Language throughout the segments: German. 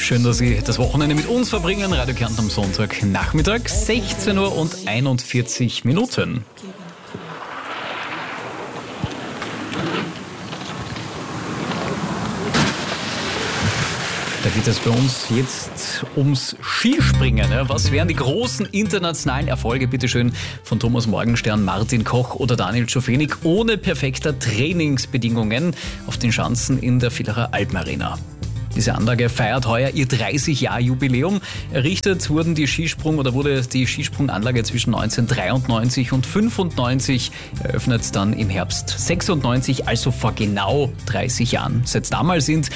Schön, dass Sie das Wochenende mit uns verbringen. Radio Kärnten am Sonntagnachmittag, 16 Uhr und 41 Minuten. Da geht es bei uns jetzt ums Skispringen. Was wären die großen internationalen Erfolge, bitteschön, von Thomas Morgenstern, Martin Koch oder Daniel Schofenig ohne perfekter Trainingsbedingungen auf den Schanzen in der Villacher Alpenarena? Diese Anlage feiert heuer ihr 30-Jahr-Jubiläum. Errichtet wurde die Skisprunganlage zwischen 1993 und 1995, eröffnet dann im Herbst 96, also vor genau 30 Jahren. Seit damals sind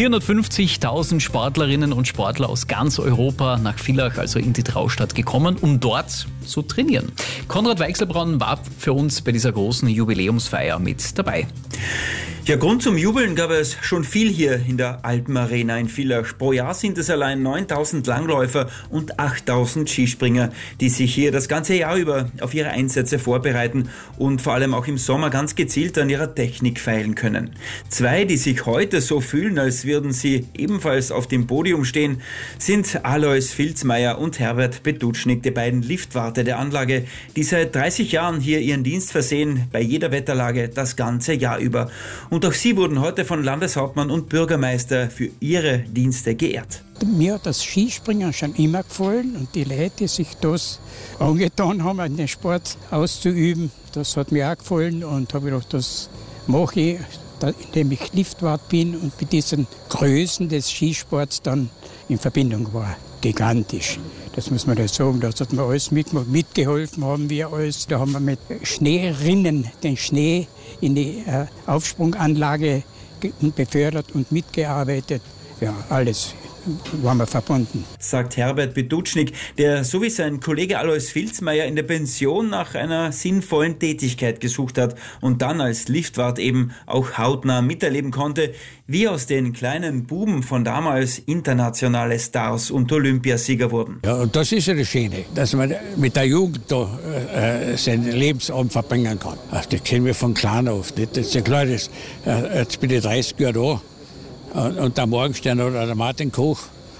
450.000 Sportlerinnen und Sportler aus ganz Europa nach Villach, also in die Traustadt, gekommen, um dort zu trainieren. Konrad Weichselbraun war für uns bei dieser großen Jubiläumsfeier mit dabei. Ja, Grund zum Jubeln gab es schon viel hier in der Alpenarena in Villach. Pro Jahr sind es allein 9.000 Langläufer und 8.000 Skispringer, die sich hier das ganze Jahr über auf ihre Einsätze vorbereiten und vor allem auch im Sommer ganz gezielt an ihrer Technik feilen können. Zwei, die sich heute so fühlen, als würden sie ebenfalls auf dem Podium stehen, sind Alois Filzmeier und Herbert Bedutschnik, die beiden Liftwarte der Anlage, die seit 30 Jahren hier ihren Dienst versehen, bei jeder Wetterlage das ganze Jahr über. Und auch sie wurden heute von Landeshauptmann und Bürgermeister für ihre Dienste geehrt. Mir hat das Skispringen schon immer gefallen und die Leute, die sich das angetan haben, den Sport auszuüben, das hat mir auch gefallen und habe gedacht, das mache ich, indem ich Liftwart bin und mit diesen Größen des Skisports dann in Verbindung war. Gigantisch. Das muss man da sagen, das hat man alles mitgeholfen, haben wir alles. Da haben wir mit Schneerinnen den Schnee in die Aufsprunganlage befördert und mitgearbeitet. Ja, alles waren wir verbunden. Sagt Herbert Bedutschnik, der so wie sein Kollege Alois Filzmeier in der Pension nach einer sinnvollen Tätigkeit gesucht hat und dann als Liftwart eben auch hautnah miterleben konnte, wie aus den kleinen Buben von damals internationale Stars und Olympiasieger wurden. Ja, und das ist ja das Schöne, dass man mit der Jugend da seinen Lebensabend verbringen kann. Ach, das kennen wir von klein auf. Nicht? Das ist ja klar, jetzt bin ich 30 Jahre da. Und der Morgenstern oder der Martin Koch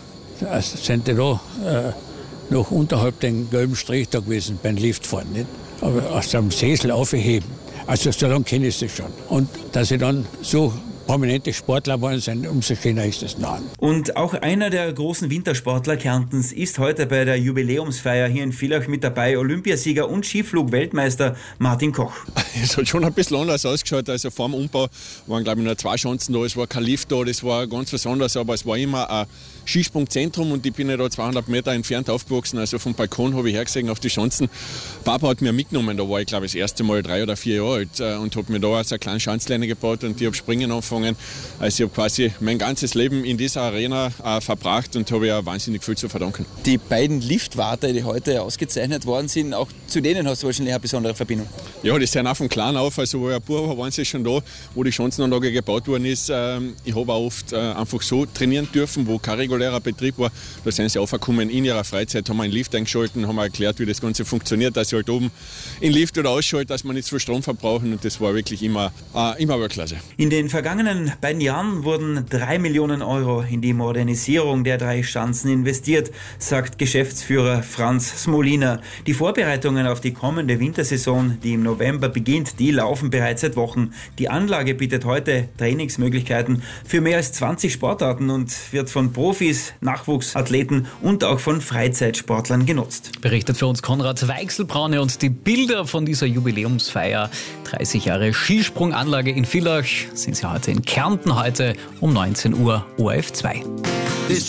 sind da noch unterhalb den gelben Strich da gewesen beim Liftfahren. Nicht? Aber aus dem Sessel aufheben. Also so lange kenne ich sie schon. Und dass sie dann so prominente Sportler geworden sind, umso schöner ist es noch. Und auch einer der großen Wintersportler Kärntens ist heute bei der Jubiläumsfeier hier in Villach mit dabei, Olympiasieger und Skiflug-Weltmeister Martin Koch. Es hat schon ein bisschen anders ausgeschaut, also vor dem Umbau waren glaube ich nur 2 Schanzen da, es war kein Lift da, das war ganz was anderes, aber es war immer ein Skisprungzentrum und ich bin ja da 200 Meter entfernt aufgewachsen, also vom Balkon habe ich hergesehen auf die Schanzen. Papa hat mir mitgenommen, da war ich glaube ich das erste Mal 3 oder 4 Jahre alt und hat mir da so eine kleine Schanzleine gebaut und ich habe Springen angefangen. Also ich habe quasi mein ganzes Leben in dieser Arena verbracht und habe ja wahnsinnig viel zu verdanken. Die beiden Liftwarte, die heute ausgezeichnet worden sind, auch zu denen hast du wahrscheinlich eine besondere Verbindung. Ja, die sind auch von klein auf, also wo ich ein Bub war, waren sie schon da, wo die Schanzenanlage gebaut worden ist. Ich habe auch oft einfach so trainieren dürfen, wo kein regulärer Betrieb war. Da sind sie aufgekommen in ihrer Freizeit, haben einen Lift eingeschalten, haben erklärt, wie das Ganze funktioniert, dass sie halt oben in Lift oder ausschalten, dass man nicht so viel Strom verbrauchen und das war wirklich immer Weltklasse. In den vergangenen beiden Jahren wurden 3 Millionen Euro in die Modernisierung der 3 Schanzen investiert, sagt Geschäftsführer Franz Smolina. Die Vorbereitungen auf die kommende Wintersaison, die im November beginnt, die laufen bereits seit Wochen. Die Anlage bietet heute Trainingsmöglichkeiten für mehr als 20 Sportarten und wird von Profis, Nachwuchsathleten und auch von Freizeitsportlern genutzt. Berichtet für uns Konrad Weichselbraune und die Bilder von dieser Jubiläumsfeier, 30 Jahre Skisprunganlage in Villach, sind Sie heute in Kärnten, heute um 19 Uhr, ORF 2.